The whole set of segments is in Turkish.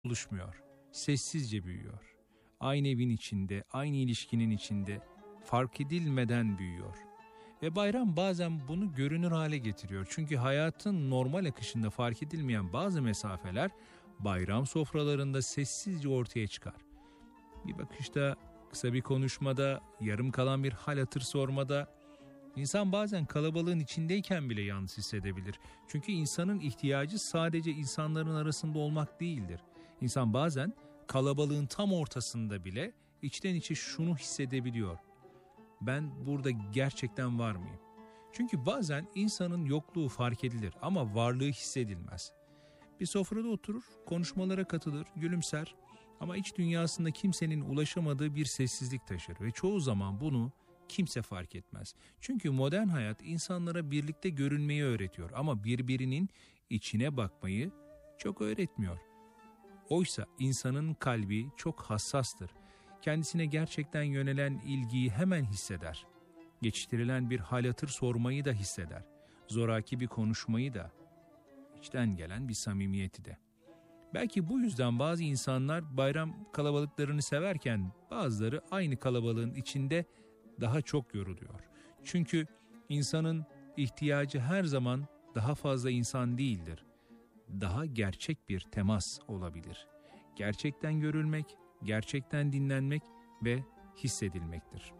oluşmuyor. Sessizce büyüyor. Aynı evin içinde, aynı ilişkinin içinde fark edilmeden büyüyor. Ve bayram bazen bunu görünür hale getiriyor. Çünkü hayatın normal akışında fark edilmeyen bazı mesafeler bayram sofralarında sessizce ortaya çıkar. Bir bakışta, kısa bir konuşmada, yarım kalan bir hal hatır sormada, İnsan bazen kalabalığın içindeyken bile yalnız hissedebilir. Çünkü insanın ihtiyacı sadece insanların arasında olmak değildir. İnsan bazen kalabalığın tam ortasında bile içten içe şunu hissedebiliyor: ben burada gerçekten var mıyım? Çünkü bazen insanın yokluğu fark edilir ama varlığı hissedilmez. Bir sofrada oturur, konuşmalara katılır, gülümser ama iç dünyasında kimsenin ulaşamadığı bir sessizlik taşır ve çoğu zaman bunu kimse fark etmez. Çünkü modern hayat insanlara birlikte görünmeyi öğretiyor ama birbirinin içine bakmayı çok öğretmiyor. Oysa insanın kalbi çok hassastır. Kendisine gerçekten yönelen ilgiyi hemen hisseder. Geçiştirilen bir hal hatır sormayı da hisseder. Zoraki bir konuşmayı da, içten gelen bir samimiyeti de. Belki bu yüzden bazı insanlar bayram kalabalıklarını severken bazıları aynı kalabalığın içinde daha çok yoruluyor. Çünkü insanın ihtiyacı her zaman daha fazla insan değildir. Daha gerçek bir temas olabilir. Gerçekten görülmek, gerçekten dinlenmek ve hissedilmektir.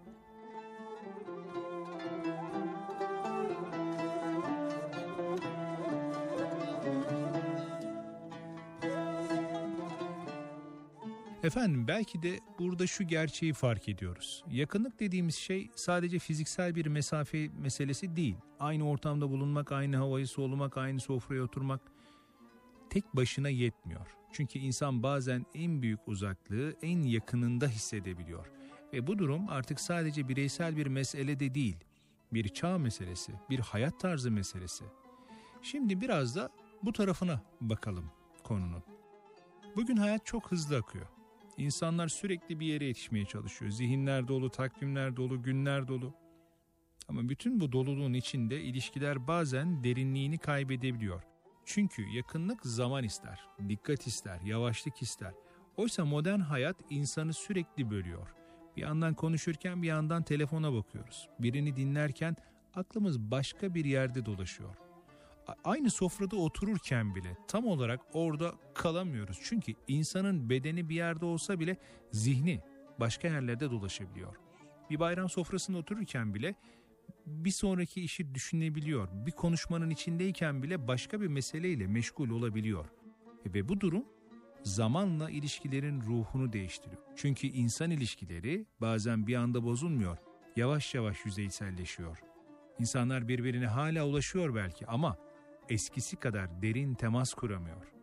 Efendim, belki de burada şu gerçeği fark ediyoruz. Yakınlık dediğimiz şey sadece fiziksel bir mesafe meselesi değil. Aynı ortamda bulunmak, aynı havayı solumak, aynı sofraya oturmak tek başına yetmiyor. Çünkü insan bazen en büyük uzaklığı en yakınında hissedebiliyor. Ve bu durum artık sadece bireysel bir mesele de değil. Bir çağ meselesi, bir hayat tarzı meselesi. Şimdi biraz da bu tarafına bakalım konunun. Bugün hayat çok hızlı akıyor. İnsanlar sürekli bir yere yetişmeye çalışıyor. Zihinler dolu, takvimler dolu, günler dolu. Ama bütün bu doluluğun içinde ilişkiler bazen derinliğini kaybedebiliyor. Çünkü yakınlık zaman ister, dikkat ister, yavaşlık ister. Oysa modern hayat insanı sürekli bölüyor. Bir yandan konuşurken bir yandan telefona bakıyoruz. Birini dinlerken aklımız başka bir yerde dolaşıyor. Aynı sofrada otururken bile tam olarak orada kalamıyoruz. Çünkü insanın bedeni bir yerde olsa bile zihni başka yerlerde dolaşabiliyor. Bir bayram sofrasında otururken bile bir sonraki işi düşünebiliyor. Bir konuşmanın içindeyken bile başka bir meseleyle meşgul olabiliyor. Ve bu durum zamanla ilişkilerin ruhunu değiştiriyor. Çünkü insan ilişkileri bazen bir anda bozulmuyor. Yavaş yavaş yüzeyselleşiyor. İnsanlar birbirine hala ulaşıyor belki ama eskisi kadar derin temas kuramıyor.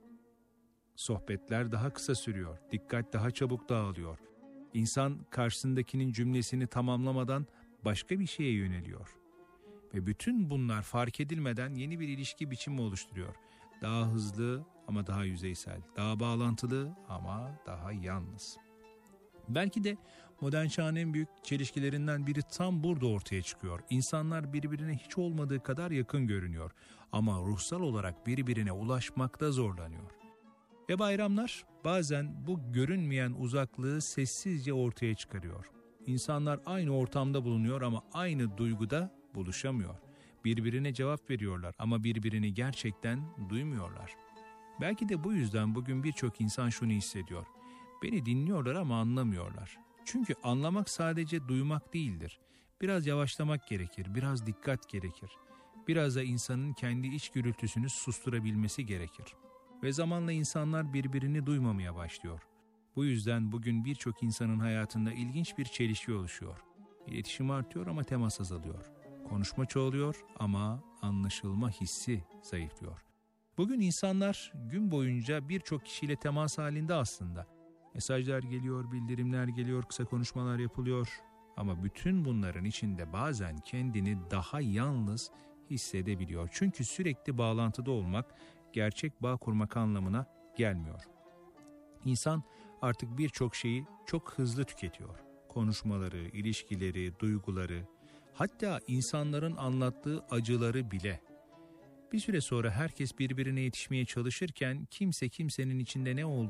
Sohbetler daha kısa sürüyor, dikkat daha çabuk dağılıyor. İnsan karşısındakinin cümlesini tamamlamadan başka bir şeye yöneliyor. Ve bütün bunlar fark edilmeden yeni bir ilişki biçimi oluşturuyor. Daha hızlı ama daha yüzeysel, daha bağlantılı ama daha yalnız. Belki de modern çağın en büyük çelişkilerinden biri tam burada ortaya çıkıyor. İnsanlar birbirine hiç olmadığı kadar yakın görünüyor ama ruhsal olarak birbirine ulaşmakta zorlanıyor. Ve bayramlar bazen bu görünmeyen uzaklığı sessizce ortaya çıkarıyor. İnsanlar aynı ortamda bulunuyor ama aynı duyguda buluşamıyor. Birbirine cevap veriyorlar ama birbirini gerçekten duymuyorlar. Belki de bu yüzden bugün birçok insan şunu hissediyor: beni dinliyorlar ama anlamıyorlar. Çünkü anlamak sadece duymak değildir. Biraz yavaşlamak gerekir, biraz dikkat gerekir. Biraz da insanın kendi iç gürültüsünü susturabilmesi gerekir. Ve zamanla insanlar birbirini duymamaya başlıyor. Bu yüzden bugün birçok insanın hayatında ilginç bir çelişki oluşuyor. İletişim artıyor ama temas azalıyor. Konuşma çoğalıyor ama anlaşılma hissi zayıflıyor. Bugün insanlar gün boyunca birçok kişiyle temas halinde aslında. Mesajlar geliyor, bildirimler geliyor, kısa konuşmalar yapılıyor. Ama bütün bunların içinde bazen kendini daha yalnız hissedebiliyor. Çünkü sürekli bağlantıda olmak gerçek bağ kurmak anlamına gelmiyor. İnsan artık birçok şeyi çok hızlı tüketiyor. Konuşmaları, ilişkileri, duyguları, hatta insanların anlattığı acıları bile. Bir süre sonra herkes birbirine yetişmeye çalışırken kimse kimsenin içinde ne olduğunu